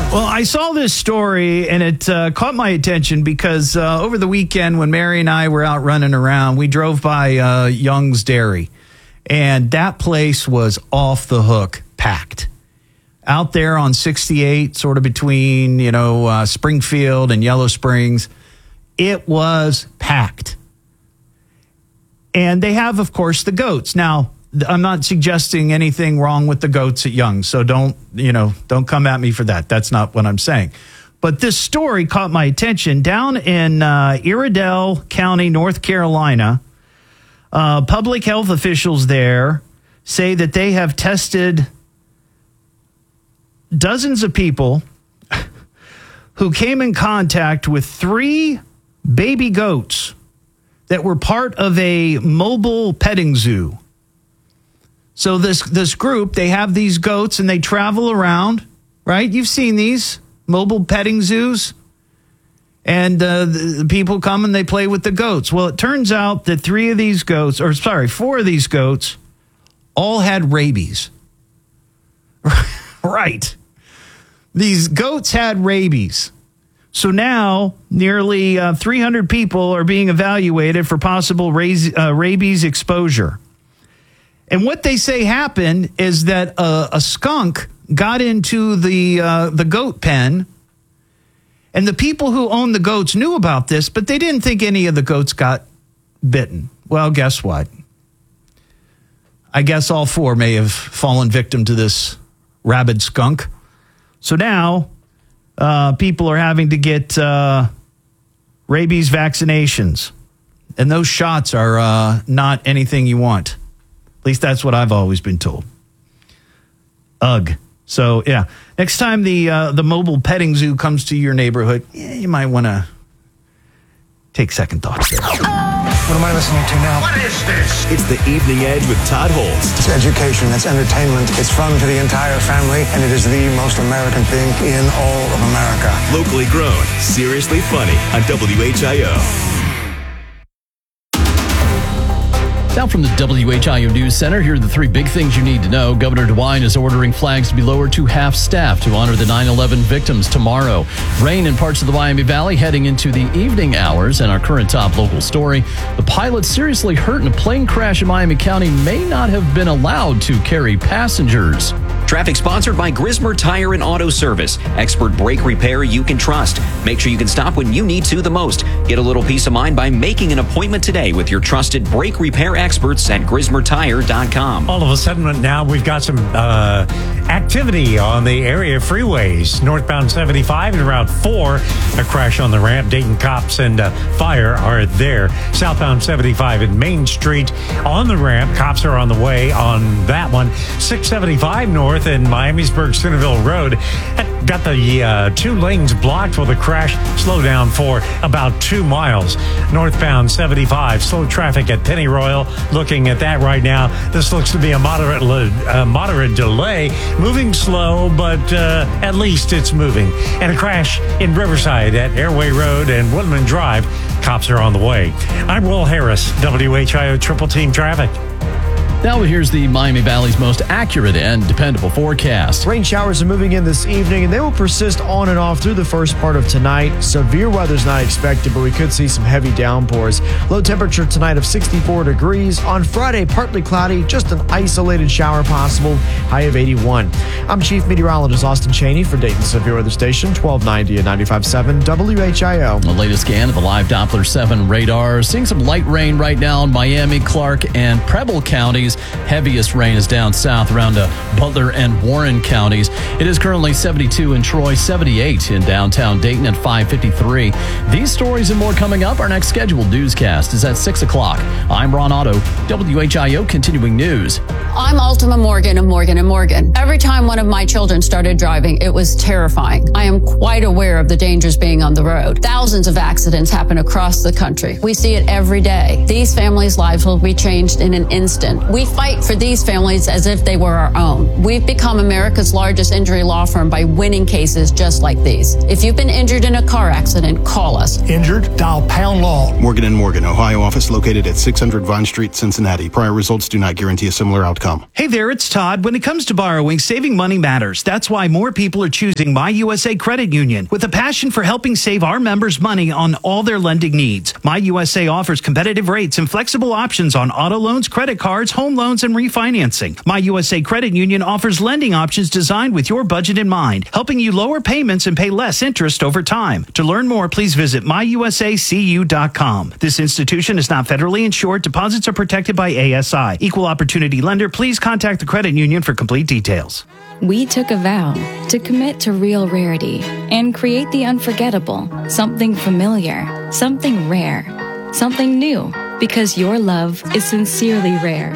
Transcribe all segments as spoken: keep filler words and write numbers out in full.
Well, I saw this story, and it uh, caught my attention because uh, over the weekend when Mary and I were out running around, we drove by uh, Young's Dairy, and that place was off the hook packed. Out there on sixty-eight, sort of between, you know, uh, Springfield and Yellow Springs, it was packed. And they have, of course, the goats. Now, I'm not suggesting anything wrong with the goats at Young, so don't, you know, don't come at me for that. That's not what I'm saying. But this story caught my attention. Down in uh, Iredell County, North Carolina, uh, public health officials there say that they have tested dozens of people who came in contact with three baby goats that were part of a mobile petting zoo. So this this group, they have these goats and they travel around, right? You've seen these mobile petting zoos. And uh, the, the people come and they play with the goats. Well, it turns out that three of these goats, or sorry, four of these goats, all had rabies. Right. These goats had rabies. So now nearly uh, three hundred people are being evaluated for possible rais- uh, rabies exposure. And what they say happened is that a, a skunk got into the uh, the goat pen, and the people who owned the goats knew about this, but they didn't think any of the goats got bitten. Well, guess what? I guess all four may have fallen victim to this rabid skunk. So now uh, people are having to get uh, rabies vaccinations, and those shots are uh, not anything you want. At least that's what I've always been told. Ugh. So, yeah. Next time the uh, the mobile petting zoo comes to your neighborhood, yeah, you might want to take second thoughts there. What am I listening to now? What is this? It's the Evening Edge with Todd Holst. It's education. It's entertainment. It's fun for the entire family, and it is the most American thing in all of America. Locally grown, seriously funny on W H I O. Now from the W H I O News Center, here are the three big things you need to know. Governor DeWine is ordering flags to be lowered to half staff to honor the nine eleven victims tomorrow. Rain in parts of the Miami Valley heading into the evening hours. And our current top local story, the pilot seriously hurt in a plane crash in Miami County may not have been allowed to carry passengers. Traffic sponsored by Grismer Tire and Auto Service. Expert brake repair you can trust. Make sure you can stop when you need to the most. Get a little peace of mind by making an appointment today with your trusted brake repair experts at grismer tire dot com. All of a sudden now we've got some uh, activity on the area freeways. Northbound seventy-five and Route four, a crash on the ramp. Dayton cops and uh, fire are there. Southbound seventy-five and Main Street on the ramp. Cops are on the way on that one. six seventy-five north in Miamisburg Centerville Road. That got the uh, two lanes blocked with a crash. Slow down for about two miles. Northbound seventy-five, slow traffic at Pennyroyal. Looking at that right now, this looks to be a moderate uh, moderate delay. Moving slow, but uh, at least it's moving. And a crash in Riverside at Airway Road and Woodman Drive. Cops are on the way. I'm Will Harris, W H I O Triple Team Traffic. Now here's the Miami Valley's most accurate and dependable forecast. Rain showers are moving in this evening, and they will persist on and off through the first part of tonight. Severe weather's not expected, but we could see some heavy downpours. Low temperature tonight of sixty-four degrees. On Friday, partly cloudy, just an isolated shower possible, high of eighty-one. I'm Chief Meteorologist Austin Cheney for Dayton Severe Weather Station, twelve ninety and ninety-five point seven W H I O. The latest scan of the live Doppler seven radar. Seeing some light rain right now in Miami, Clark, and Preble counties. Heaviest rain is down south around uh, Butler and Warren counties. It is currently seventy-two in Troy, seventy-eight in downtown Dayton at five fifty-three. These stories and more coming up. Our next scheduled newscast is at six o'clock. I'm Ron Otto, W H I O Continuing News. I'm Ultima Morgan of Morgan and Morgan. Every time one of my children started driving, it was terrifying. I am quite aware of the dangers being on the road. Thousands of accidents happen across the country. We see it every day. These families' lives will be changed in an instant. We We fight for these families as if they were our own. We've become America's largest injury law firm by winning cases just like these. If you've been injured in a car accident, call us. Injured? Dial pound law. Morgan and Morgan, Ohio office located at six hundred Vine Street, Cincinnati. Prior results do not guarantee a similar outcome. Hey there, it's Todd. When it comes to borrowing, saving money matters. That's why more people are choosing My U S A Credit Union with a passion for helping save our members money on all their lending needs. My U S A offers competitive rates and flexible options on auto loans, credit cards, home loans, and refinancing. My U S A Credit Union offers lending options designed with your budget in mind, helping you lower payments and pay less interest over time. To learn more, please visit my u s a c u dot com. This institution is not federally insured. Deposits are protected by A S I. Equal opportunity lender. Please contact the credit union for complete details. We took a vow to commit to real rarity and create the unforgettable, something familiar, something rare, something new, because your love is sincerely rare.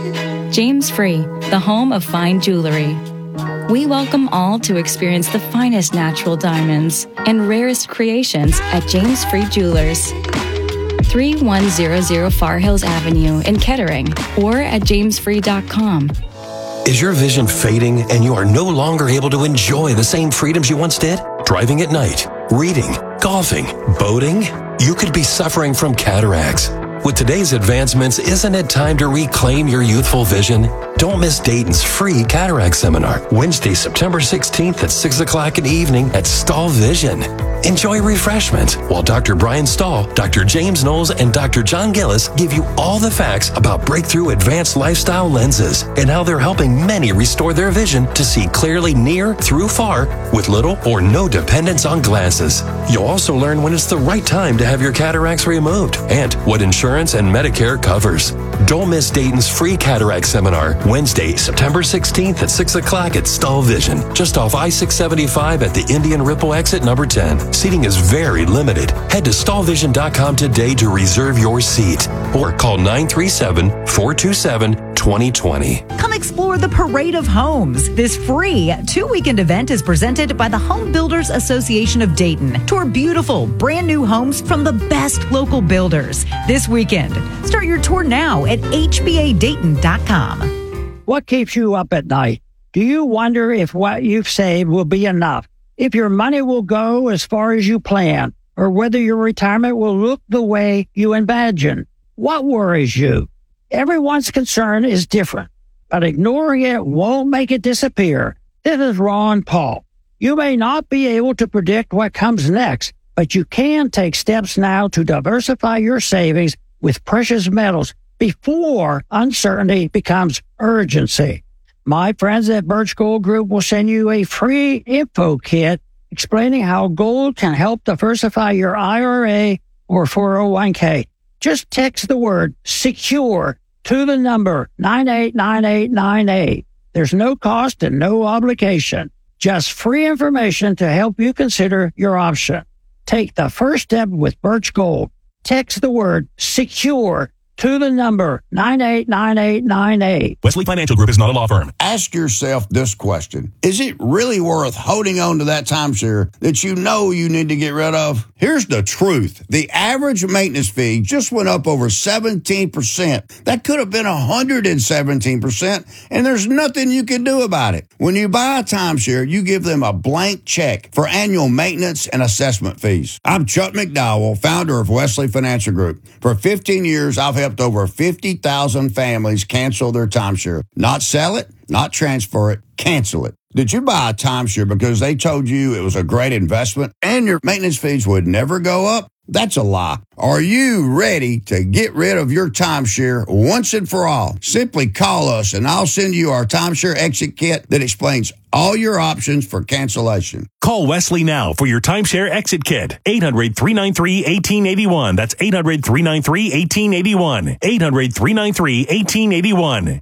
James Free, the home of fine jewelry. We welcome all to experience the finest natural diamonds and rarest creations at James Free Jewelers. thirty-one hundred Far Hills Avenue in Kettering or at james free dot com. Is your vision fading and you are no longer able to enjoy the same freedoms you once did? Driving at night, reading, golfing, boating? You could be suffering from cataracts. With today's advancements, isn't it time to reclaim your youthful vision? Don't miss Dayton's free cataract seminar, Wednesday, September sixteenth at six o'clock in the evening at Stahl Vision. Enjoy refreshments while Doctor Brian Stahl, Doctor James Knowles, and Doctor John Gillis give you all the facts about breakthrough advanced lifestyle lenses and how they're helping many restore their vision to see clearly near through far with little or no dependence on glasses. You'll also learn when it's the right time to have your cataracts removed and what insurance and Medicare covers. Don't miss Dayton's free cataract seminar, Wednesday, September sixteenth at six o'clock at Stahl Vision, just off I six seventy-five at the Indian Ripple exit number ten. Seating is very limited. Head to stahl vision dot com today to reserve your seat or call nine three seven, four two seven, two zero two zero. Come explore the Parade of Homes. This free two-weekend event is presented by the Home Builders Association of Dayton. Tour beautiful, brand new homes from the best local builders this weekend. Start your tour now at h b a dayton dot com. What keeps you up at night? Do you wonder if what you've saved will be enough? If your money will go as far as you plan, or whether your retirement will look the way you imagine? What worries you? Everyone's concern is different, but ignoring it won't make it disappear. This is Ron Paul. You may not be able to predict what comes next, but you can take steps now to diversify your savings with precious metals before uncertainty becomes urgency. My friends at Birch Gold Group will send you a free info kit explaining how gold can help diversify your I R A or four oh one k. Just text the word SECURE to the number nine eight nine eight nine eight. There's no cost and no obligation. Just free information to help you consider your option. Take the first step with Birch Gold. Text the word SECURE to the number nine eight nine eight nine eight. Wesley Financial Group is not a law firm. Ask yourself this question. Is it really worth holding on to that timeshare that you know you need to get rid of? Here's the truth. The average maintenance fee just went up over seventeen percent. That could have been one hundred seventeen percent, and there's nothing you can do about it. When you buy a timeshare, you give them a blank check for annual maintenance and assessment fees. I'm Chuck McDowell, founder of Wesley Financial Group. For fifteen years, I've helped over fifty thousand families cancel their timeshare. Not sell it, not transfer it, cancel it. Did you buy a timeshare because they told you it was a great investment and your maintenance fees would never go up? That's a lie. Are you ready to get rid of your timeshare once and for all? Simply call us and I'll send you our timeshare exit kit that explains all your options for cancellation. Call Wesley now for your timeshare exit kit. eight hundred, three nine three, one eight eight one. That's eight hundred, three nine three, one eight eight one. eight hundred, three nine three, one eight eight one.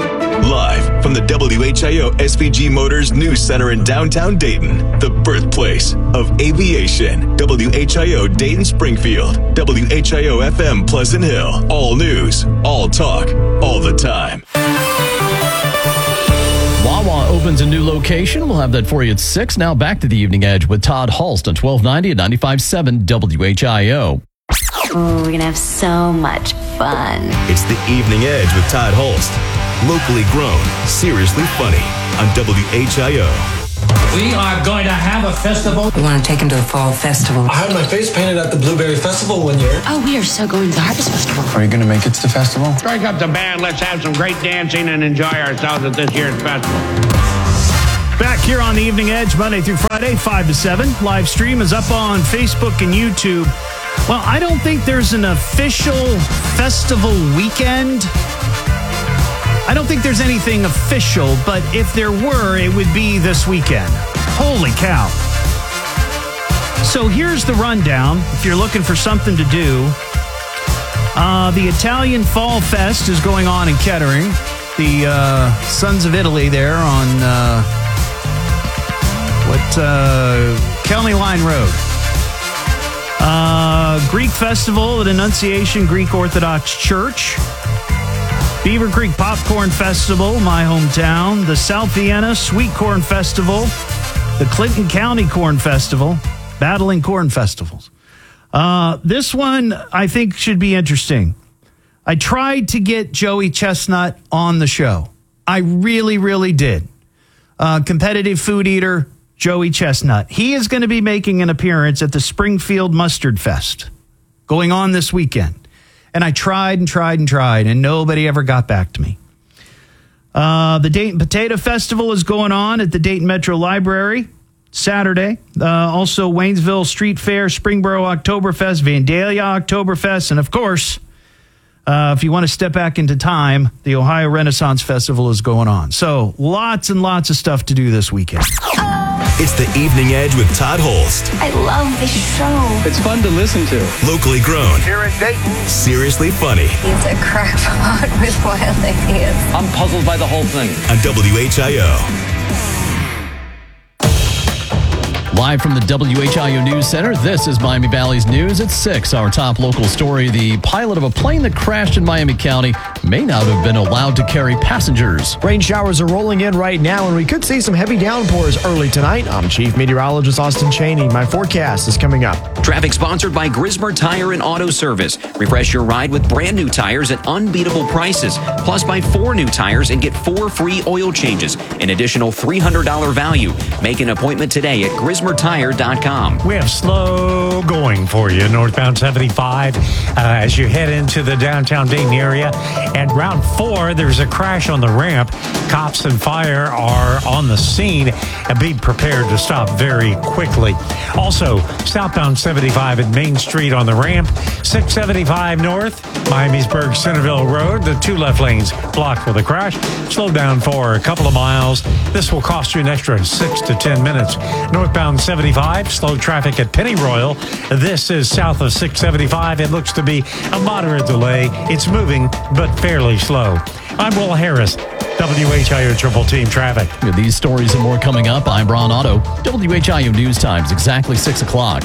Live from the W H I O S V G Motors News Center in downtown Dayton, the birthplace of aviation. W H I O Dayton Springfield, W H I O F M Pleasant Hill. All news, all talk, all the time. Wawa opens a new location. We'll have that for you at six. Now back to the Evening Edge with Todd Hulst on twelve ninety and ninety-five point seven W H I O. Ooh, we're going to have so much fun. It's The Evening Edge with Todd Holst. Locally grown, seriously funny on W H I O. We are going to have a festival. We want to take him to the fall festival. I had my face painted at the Blueberry Festival one year. Oh, we are so going to the Harvest Festival. Are you going to make it to the festival? Strike up the band. Let's have some great dancing and enjoy ourselves at this year's festival. Back here on the Evening Edge, Monday through Friday, five to seven. Live stream is up on Facebook and YouTube. Well, I don't think there's an official festival weekend. I don't think there's anything official, but if there were, it would be this weekend. Holy cow. So here's the rundown. If you're looking for something to do, uh, the Italian Fall Fest is going on in Kettering. The uh, Sons of Italy there on uh, what uh, County Line Road. Uh, Greek Festival at Annunciation Greek Orthodox Church. Beaver Creek Popcorn Festival, my hometown. The South Vienna Sweet Corn Festival. The Clinton County Corn Festival. Battling Corn Festivals. Uh, this one, I think, should be interesting. I tried to get Joey Chestnut on the show. I really, really did. Uh, competitive food eater, Joey Chestnut. He is going to be making an appearance at the Springfield Mustard Fest going on this weekend. And I tried and tried and tried, and nobody ever got back to me. Uh, the Dayton Potato Festival is going on at the Dayton Metro Library Saturday. Uh, also, Waynesville Street Fair, Springboro Oktoberfest, Vandalia Oktoberfest, and of course, uh, if you want to step back into time, the Ohio Renaissance Festival is going on. So lots and lots of stuff to do this weekend. It's The Evening Edge with Todd Holst. I love this show. It's fun to listen to. Locally grown. Here in Dayton. Seriously funny He's a crackpot with wild ideas. I'm puzzled by the whole thing. on W H I O. Live from the W H I O News Center, this is Miami Valley's News at six. Our top local story, the pilot of a plane that crashed in Miami County may not have been allowed to carry passengers. Rain showers are rolling in right now, and we could see some heavy downpours early tonight. I'm Chief Meteorologist Austin Cheney. My forecast is coming up. Traffic sponsored by Grismer Tire and Auto Service. Refresh your ride with brand new tires at unbeatable prices. Plus, buy four new tires and get four free oil changes. An additional three hundred dollars value. Make an appointment today at grismer tire dot com. We have slow going for you northbound seventy-five uh, as you head into the downtown Dayton area. At Route four, there's a crash on the ramp. Cops and fire are on the scene and be prepared to stop very quickly. Also, southbound seventy-five at Main Street on the ramp. six seventy-five north, Miamisburg Centerville Road. The two left lanes blocked with a crash. Slow down for a couple of miles. This will cost you an extra six to ten minutes. Northbound seventy-five, slow traffic at Pennyroyal. This is south of six seventy-five. It looks to be a moderate delay. It's moving, but fairly slow. I'm Will Harris, W H I O Triple Team Traffic. With these stories and more coming up, I'm Ron Otto. W H I O News Times, exactly six o'clock.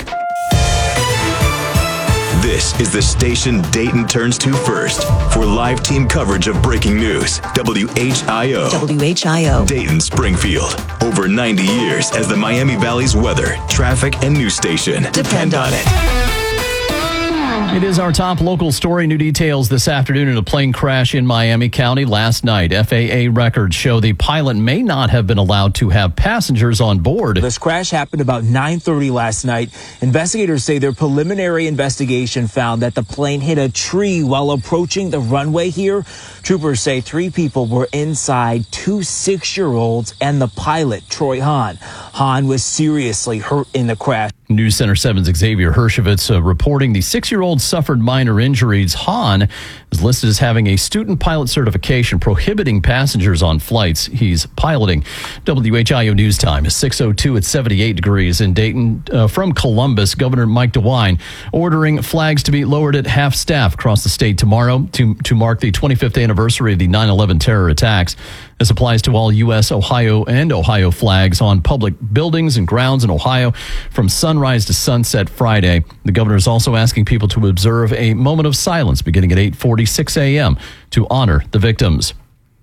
This is the station Dayton turns to first for live team coverage of breaking news. W H I O. W H I O. Dayton Springfield. Over ninety years as the Miami Valley's weather, traffic, and news station. Depend on it. It is our top local story. New details this afternoon in a plane crash in Miami County last night. F A A records show the pilot may not have been allowed to have passengers on board. This crash happened about nine thirty last night. Investigators say their preliminary investigation found that the plane hit a tree while approaching the runway here. Troopers say three people were inside, two six-year-olds and the pilot, Troy Hahn. Hahn was seriously hurt in the crash. News Center seven's Xavier Hershevitz uh, reporting the six-year-old suffered minor injuries. Hahn is listed as having a student pilot certification prohibiting passengers on flights he's piloting. W H I O News Time is six oh two at seventy-eight degrees in Dayton. Uh, from Columbus, Governor Mike DeWine ordering flags to be lowered at half staff across the state tomorrow to, to mark the twenty-fifth anniversary of the nine eleven terror attacks. This applies to all U S, Ohio, and Ohio flags on public buildings and grounds in Ohio from sunrise to sunset Friday. The governor is also asking people to observe a moment of silence beginning at eight forty-six a.m. to honor the victims.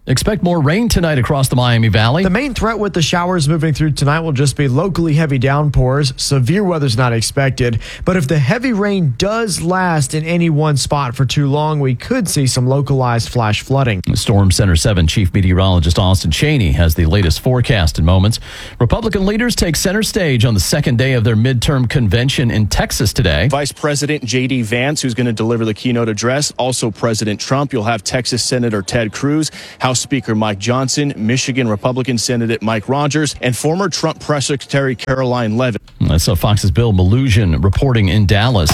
Expect more rain tonight across the Miami Valley. The main threat with the showers moving through tonight will just be locally heavy downpours. Severe weather's not expected. But if the heavy rain does last in any one spot for too long, we could see some localized flash flooding. Storm Center seven Chief Meteorologist Austin Cheney has the latest forecast in moments. Republican leaders take center stage on the second day of their midterm convention in Texas today. Vice President J D Vance, who's going to deliver the keynote address. Also President Trump. You'll have Texas Senator Ted Cruz, House Speaker Mike Johnson, Michigan Republican Senator Mike Rogers, and former Trump Press Secretary Caroline Leavitt. That's uh, Fox's Bill Malugin reporting in Dallas.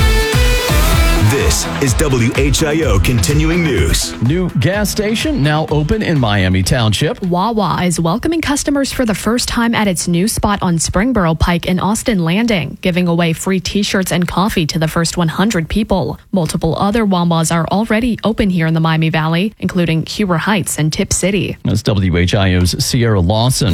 This is W H I O Continuing News. New gas station now open in Miami Township. Wawa is welcoming customers for the first time at its new spot on Springboro Pike in Austin Landing, giving away free t-shirts and coffee to the first one hundred people. Multiple other Wawas are already open here in the Miami Valley, including Huber Heights and Tip City. That's W H I O's Sierra Lawson.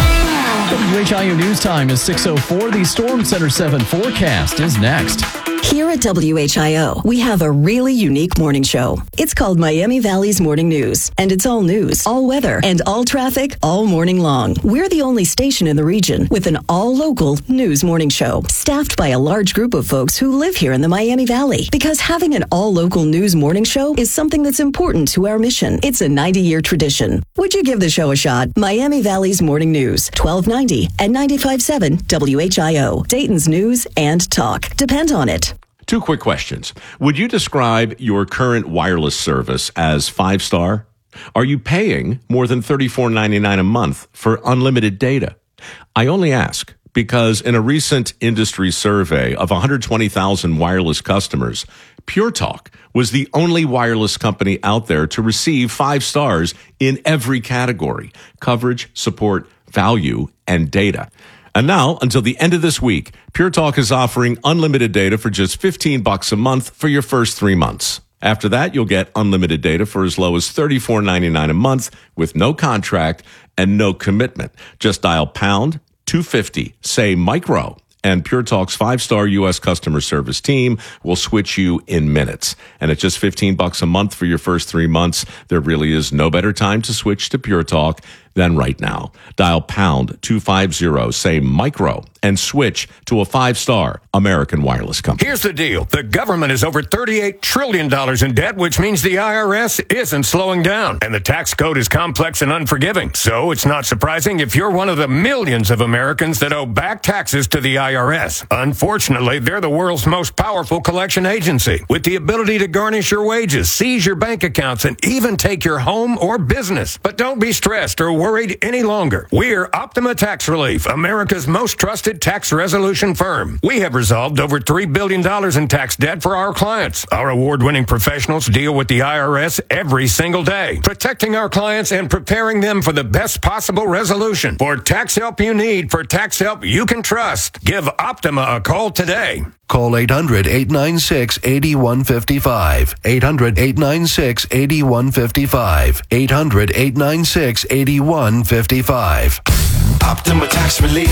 W H I O News Time is six oh four. The Storm Center seven forecast is next. Here at W H I O, we have a really unique morning show. It's called Miami Valley's Morning News, and it's all news, all weather, and all traffic all morning long. We're the only station in the region with an all-local news morning show, staffed by a large group of folks who live here in the Miami Valley. Because having an all-local news morning show is something that's important to our mission. It's a ninety-year tradition. Would you give the show a shot? Miami Valley's Morning News, twelve ninety and ninety-five point seven W H I O, Dayton's news and talk. Depend on it. Two quick questions. Would you describe your current wireless service as five-star? Are you paying more than thirty-four ninety-nine a month for unlimited data? I only ask because in a recent industry survey of one hundred twenty thousand wireless customers, Pure Talk was the only wireless company out there to receive five stars in every category: coverage, support, value, and data. And now, until the end of this week, Pure Talk is offering unlimited data for just fifteen bucks a month for your first three months. After that, you'll get unlimited data for as low as thirty-four ninety-nine a month with no contract and no commitment. Just dial pound two fifty, say micro, and Pure Talk's five-star U S customer service team will switch you in minutes. And at just fifteen bucks a month for your first three months, there really is no better time to switch to Pure Talk than right now. Dial pound two fifty, say micro, and switch to a five-star American wireless company. Here's the deal. The government is over thirty-eight trillion dollars in debt, which means the I R S isn't slowing down. And the tax code is complex and unforgiving. So it's not surprising if you're one of the millions of Americans that owe back taxes to the I R S. Unfortunately, they're the world's most powerful collection agency, with the ability to garnish your wages, seize your bank accounts, and even take your home or business. But don't be stressed or worried any longer. We're Optima Tax Relief, America's most trusted tax resolution firm. We have resolved over three billion dollars in tax debt for our clients. Our award-winning professionals deal with the I R S every single day, protecting our clients and preparing them for the best possible resolution. For tax help you need, for tax help you can trust, give Optima a call today. Call eight hundred, eight nine six, eight one five five. eight hundred, eight nine six, eight one five five. eight hundred, eight nine six, eight one five five. Optima Tax Relief.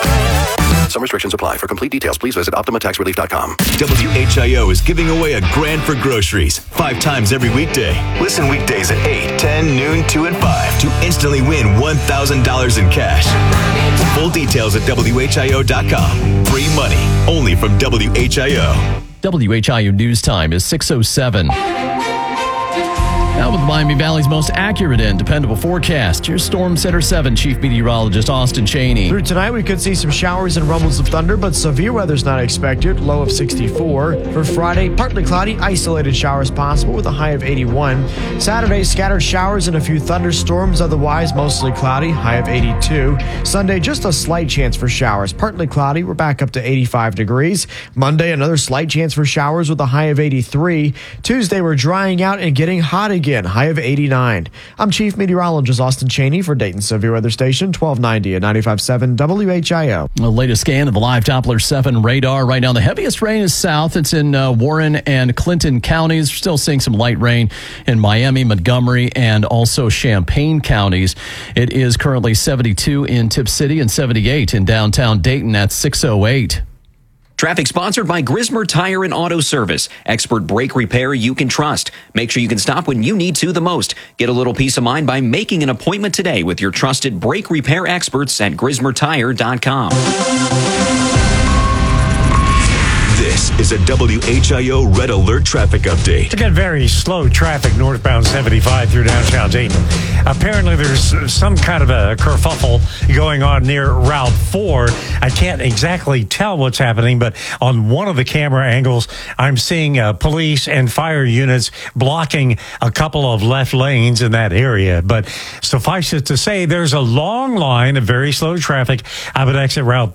Some restrictions apply. For complete details, please visit optima tax relief dot com. W H I O is giving away a grand for groceries five times every weekday. Listen weekdays at eight, ten, noon, two, and five to instantly win one thousand dollars in cash. Full details at W H I O dot com. Free money only from W H I O. W H I O News Time is six oh seven. Now with Miami Valley's most accurate and dependable forecast, here's Storm Center seven Chief Meteorologist Austin Cheney. Through tonight, we could see some showers and rumbles of thunder, but severe weather's not expected. Low of sixty-four. For Friday, partly cloudy, isolated showers possible with a high of eighty-one. Saturday, scattered showers and a few thunderstorms, otherwise mostly cloudy, high of eighty-two. Sunday, just a slight chance for showers, partly cloudy. We're back up to eighty-five degrees. Monday, another slight chance for showers with a high of eighty-three. Tuesday, we're drying out and getting hot again. High of eighty-nine. I'm Chief Meteorologist Austin Cheney for Dayton Severe Weather Station, twelve ninety and ninety-five point seven W H I O. The latest scan of the live Doppler seven radar. Right now, the heaviest rain is south. It's in uh, Warren and Clinton counties. We're still seeing some light rain in Miami, Montgomery, and also Champaign counties. It is currently seventy-two in Tip City and seventy-eight in downtown Dayton at six oh eight. Traffic sponsored by Grismer Tire and Auto Service. Expert brake repair you can trust. Make sure you can stop when you need to the most. Get a little peace of mind by making an appointment today with your trusted brake repair experts at grismer tire dot com. This is a W H I O Red Alert traffic update. To get very slow traffic northbound seventy-five through downtown Dayton. Apparently, there's some kind of a kerfuffle going on near Route four. I can't exactly tell what's happening, but on one of the camera angles, I'm seeing uh, police and fire units blocking a couple of left lanes in that area. But suffice it to say, there's a long line of very slow traffic out at exit Route